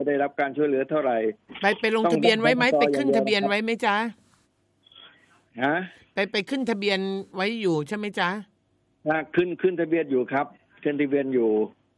ได้รับการช่วยเหลือเท่าไหร่ไปลงทะเบียนไว้ไหมไปขึ้นทะเบียนไว้ไหมจ๊ะฮะไปขึ้นทะเบียนไว้อยู่ใช่ไหมจ๊ะขึ้นทะเบียนอยู่ครับขึ้นทะเบียนอยู่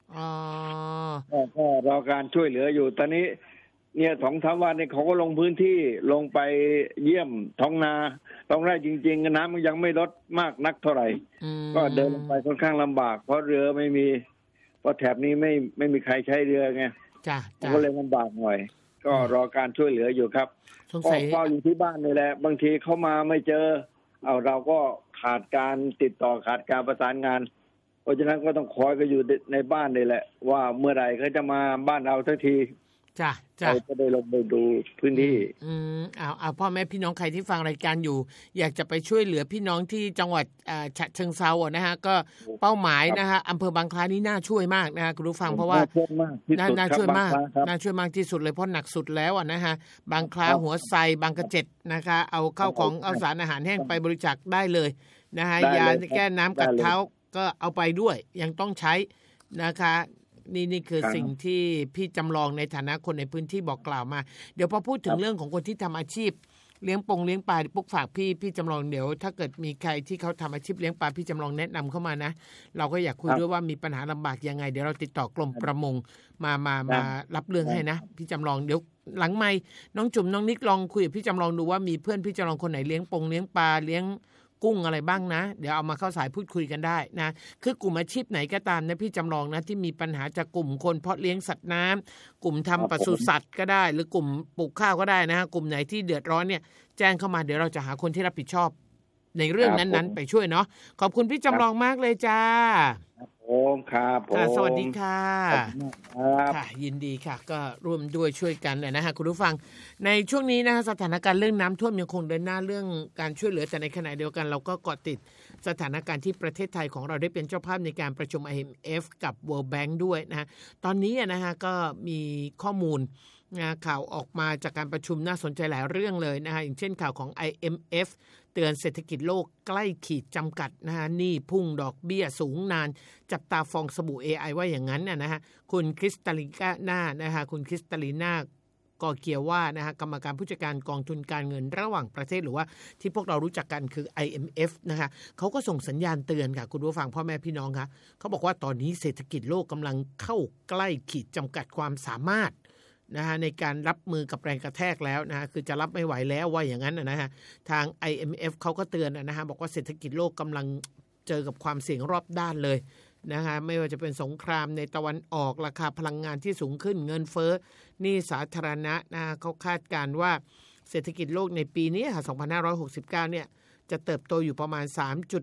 ก็รอการช่วยเหลืออยู่ตอนนี้เนี่ย2-3 วันเนี่ยเขาก็ลงพื้นที่ลงไปเยี่ยมท้องนาท้องไร่จริงๆน้ำมันยังไม่ลดมากนักเท่าไหร่ก็เดินลงไปค่อนข้างลำบากเพราะเรือไม่มีเพราะแถบนี้ไม่มีใครใช้เรือไงก็เลยลำบากหน่อยก็รอการช่วยเหลืออยู่ครับก็เฝ้าอยู่ที่บ้านนี่แหละบางทีเขามาไม่เจอเราก็ขาดการติดต่อขาดการประสานงานเพราะฉะนั้นก็ต้องคอยก็อยู่ในบ้านนี่แหละว่าเมื่อไหร่เขาจะมาบ้านเราสักทีเราจะได้ลงไปดูพื้นที่เอาพ่อแม่พี่น้องใครที่ฟังรายการอยู่อยากจะไปช่วยเหลือพี่น้องที่จังหวัดฉะเชิงเทรานะฮะก็เป้าหมายนะฮะอำเภอบางคล้านี่น่าช่วยมากนะฮะคุณผู้ฟังเพราะว่าน่าช่วยมากที่สุดเลยเพราะหนักสุดแล้วนะฮะบางคล้าหัวไซบางกระเจ็ดนะคะเอาเข้าของเอาสารอาหารแห้งไปบริจาคได้เลยนะฮะยาแก้น้ำกัดเท้าก็เอาไปด้วยยังต้องใช้นะคะนี่คือสิ่งที่พี่จำลองในฐานะคนในพื้นที่บอกกล่าวมาเดี๋ยวพอพูดถึงเรื่องของคนที่ทำอาชีพเลี้ยงปลาปุ๊กฝากพี่จำลองเดี๋ยวถ้าเกิดมีใครที่เขาทำอาชีพเลี้ยงปลาพี่จำลองแนะนำเข้ามานะเราก็อยากคุยด้วยว่ามีปัญหาลำบากยังไงเดี๋ยวเราติดต่อกรมประมงมารับเรื่องให้นะพี่จำลองเดี๋ยวหลังไมค์น้องจุ๋มน้องนิกลองคุยกับพี่จำลองดูว่ามีเพื่อนพี่จำลองคนไหนเลี้ยงปลาเลี้ยงกุ้งอะไรบ้างนะเดี๋ยวเอามาเข้าสายพูดคุยกันได้นะคือกลุ่มอาชีพไหนก็ตามนะพี่จำลองนะที่มีปัญหาจากกลุ่มคนเพาะเลี้ยงสัตว์น้ำกลุ่มทำปศุสัตว์ก็ได้หรือกลุ่มปลูกข้าวก็ได้นะฮะกลุ่มไหนที่เดือดร้อนเนี่ยแจ้งเข้ามาเดี๋ยวเราจะหาคนที่รับผิดชอบในเรื่องนั้นๆไปช่วยเนาะขอบคุณพี่จำลองมากเลยจ้าครับสวัสดีค่ะค่ะยินดีค่ะก็ร่วมด้วยช่วยกันนะฮะคุณผู้ฟังในช่วงนี้นะฮะสถานการณ์เรื่องน้ำท่วมยังคงเดินหน้าเรื่องการช่วยเหลือแต่ในขณะเดียวกันเราก็เกาะติดสถานการณ์ที่ประเทศไทยของเราได้เป็นเจ้าภาพในการประชุม IMF กับ World Bank ด้วยนะฮะตอนนี้นะฮะก็มีข้อมูลข่าวออกมาจากการประชุมน่าสนใจหลายเรื่องเลยนะฮะอย่างเช่นข่าวของ IMF เตือนเศรษฐกิจโลกใกล้ขีดจำกัดนะฮะหนี้พุ่งดอกเบี้ยสูงนานจับตาฟองสบู่ AI ว่าอย่างนั้นนะฮะคุณคริสตัลลีน่านะฮะคุณคริสตัลลีน่ากอเกียว่านะฮะกรรมการผู้จัดการกองทุนการเงินระหว่างประเทศหรือว่าที่พวกเรารู้จักกันคือ IMF นะคะเขาก็ส่งสัญญาณเตือนค่ะคุณผู้ฟังพ่อแม่พี่น้องค่ะเขาบอกว่าตอนนี้เศรษฐกิจโลกกำลังเข้าใกล้ขีดจำกัดความสามารถนะฮะในการรับมือกับแรงกระแทกแล้วนะฮะคือจะรับไม่ไหวแล้วว่าอย่างนั้นนะฮะทาง IMF เขาก็เตือนนะฮะบอกว่าเศรษฐกิจโลกกำลังเจอกับความเสี่ยงรอบด้านเลยนะฮะไม่ว่าจะเป็นสงครามในตะวันออกราคาพลังงานที่สูงขึ้นเงินเฟ้อหนี้สาธารณะนะเขาคาดการณ์ว่าเศรษฐกิจโลกในปีนี้ค่ะ2569เนี่ยจะเติบโตอยู่ประมาณ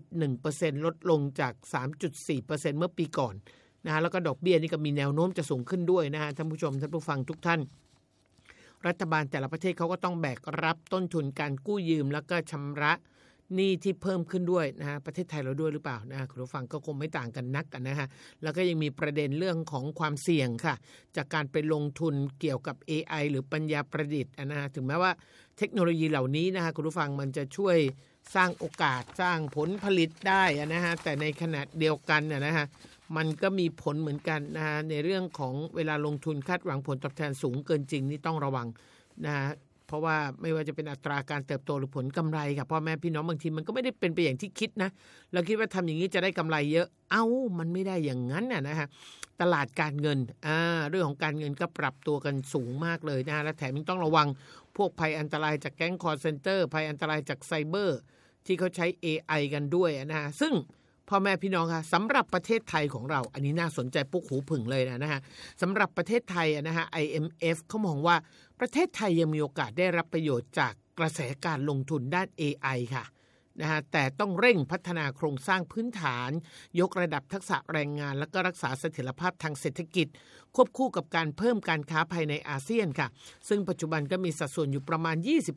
3.1% ลดลงจาก 3.4% เมื่อปีก่อนนะฮะแล้วก็ดอกเบี้ยนี่ก็มีแนวโน้มจะสูงขึ้นด้วยนะฮะท่านผู้ชมท่านผู้ฟังทุกท่านรัฐบาลแต่ละประเทศเขาก็ต้องแบกรับต้นทุนการกู้ยืมแล้วก็ชำระหนี้ที่เพิ่มขึ้นด้วยนะฮะประเทศไทยเราด้วยหรือเปล่านะคุณผู้ฟังก็คงไม่ต่างกันนักกันนะฮะแล้วก็ยังมีประเด็นเรื่องของความเสี่ยงค่ะจากการไปลงทุนเกี่ยวกับ AI หรือปัญญาประดิษฐ์นะฮะถึงแม้ว่าเทคโนโลยีเหล่านี้นะฮะคุณผู้ฟังมันจะช่วยสร้างโอกาสสร้างผลผลิตได้นะฮะแต่ในขณะเดียวกันนะฮะมันก็มีผลเหมือนกันนะฮะในเรื่องของเวลาลงทุนคาดหวังผลตอบแทนสูงเกินจริงนี่ต้องระวังนะฮะเพราะว่าไม่ว่าจะเป็นอัตราการเติบโตหรือผลกำไรค่ะพ่อแม่พี่น้องบางทีมันก็ไม่ได้เป็นไปอย่างที่คิดนะเราคิดว่าทำอย่างนี้จะได้กำไรเยอะมันไม่ได้อย่างนั้นนะฮะตลาดการเงินเรื่องของการเงินก็ปรับตัวกันสูงมากเลยนะและแถมยังต้องระวังพวกภัยอันตรายจากแก๊งคอลเซ็นเตอร์ภัยอันตรายจากไซเบอร์ที่เขาใช้ AI กันด้วยนะฮะซึ่งพ่อแม่พี่น้องค่ะสำหรับประเทศไทยของเราอันนี้น่าสนใจปุ๊กหูผึ่งเลยนะฮะสำหรับประเทศไทยนะฮะ IMF เขามองว่าประเทศไทยยังมีโอกาสได้รับประโยชน์จากกระแสการลงทุนด้าน AI ค่ะนะฮะแต่ต้องเร่งพัฒนาโครงสร้างพื้นฐานยกระดับทักษะแรงงานและก็รักษาเสถียรภาพทางเศรษฐกิจควบคู่กับการเพิ่มการค้าภายในอาเซียนค่ะซึ่งปัจจุบันก็มีสัดส่วนอยู่ประมาณ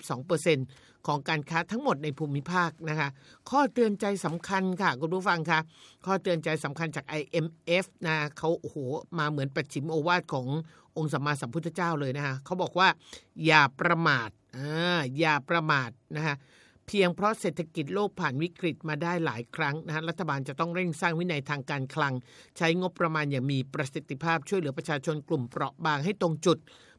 22% ของการค้าทั้งหมดในภูมิภาคนะคะข้อเตือนใจสำคัญค่ะคุณผู้ฟังค่ะข้อเตือนใจสำคัญจาก IMF นะเขามาเหมือนปัจฉิมโอวาทขององค์สัมมาสัมพุทธเจ้าเลยนะคะเขาบอกว่าอย่าประมาทอย่าประมาทนะคะเพียงเพราะเศรษฐกิจโลกผ่านวิกฤตมาได้หลายครั้งนะฮะรัฐบาลจะต้องเร่งสร้างวินัยทางการคลังใช้งบประมาณอย่างมีประสิทธิภาพช่วยเหลือประชาชนกลุ่มเปราะบางให้ตรงจุด